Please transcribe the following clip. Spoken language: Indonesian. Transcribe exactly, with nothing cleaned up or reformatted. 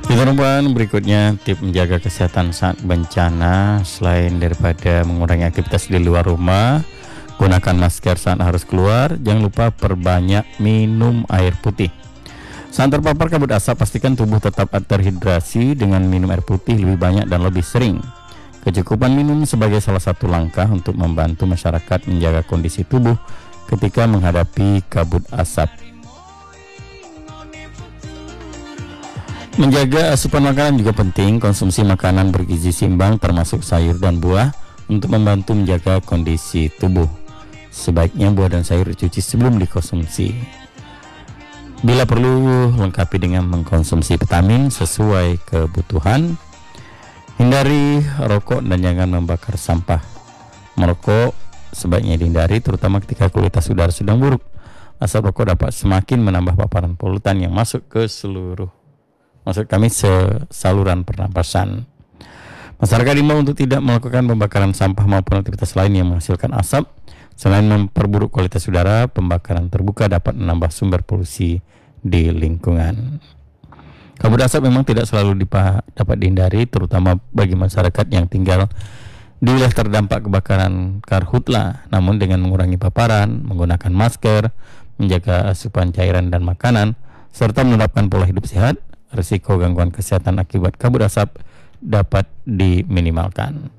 Teman-teman, berikutnya tip menjaga kesehatan saat bencana. Selain daripada mengurangi aktivitas di luar rumah, gunakan masker saat harus keluar. Jangan lupa perbanyak minum air putih. Saat terpapar kabut asap, pastikan tubuh tetap terhidrasi dengan minum air putih lebih banyak dan lebih sering. Kecukupan minum sebagai salah satu langkah untuk membantu masyarakat menjaga kondisi tubuh ketika menghadapi kabut asap. Menjaga asupan makanan juga penting. Konsumsi makanan bergizi seimbang termasuk sayur dan buah untuk membantu menjaga kondisi tubuh. Sebaiknya buah dan sayur dicuci sebelum dikonsumsi. Bila perlu, lengkapi dengan mengkonsumsi vitamin sesuai kebutuhan. Hindari rokok dan jangan membakar sampah. Merokok sebaiknya dihindari, terutama ketika kualitas udara sedang buruk. Asap rokok dapat semakin menambah paparan polutan yang masuk ke seluruh Maksud kami saluran pernapasan. Masyarakat diimbau untuk tidak melakukan pembakaran sampah maupun aktivitas lain yang menghasilkan asap. Selain memperburuk kualitas udara, pembakaran terbuka dapat menambah sumber polusi di lingkungan. Kabut asap memang tidak selalu dipa- dapat dihindari, terutama bagi masyarakat yang tinggal di wilayah terdampak kebakaran karhutla. Namun dengan mengurangi paparan, menggunakan masker, menjaga asupan cairan dan makanan, serta menerapkan pola hidup sehat, risiko gangguan kesehatan akibat kabut asap dapat diminimalkan.